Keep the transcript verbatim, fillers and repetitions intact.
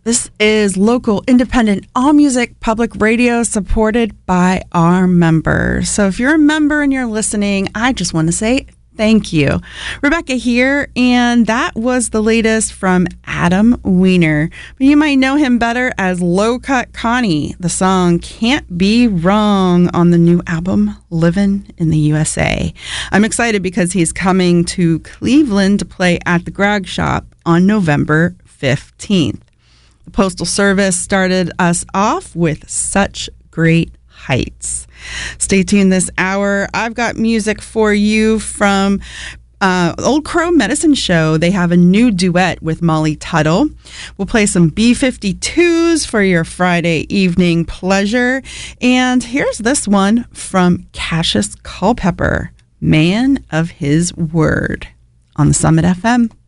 This is local, independent, all music, public radio supported by our members. So if you're a member and you're listening, I just want to say thank you. Rebecca here, and that was the latest from Adam Weiner. But you might know him better as Low Cut Connie. The song Can't Be Wrong on the new album, Livin' in the U S A. I'm excited because he's coming to Cleveland to play at the Grog Shop on November fifteenth. The Postal Service started us off with Such Great Heights. Stay tuned this hour. I've got music for you from uh, Old Crow Medicine Show. They have a new duet with Molly Tuttle. We'll play some B fifty-twos for your Friday evening pleasure. And here's this one from Cassius Culpepper, Man of His Word, on the Summit F M.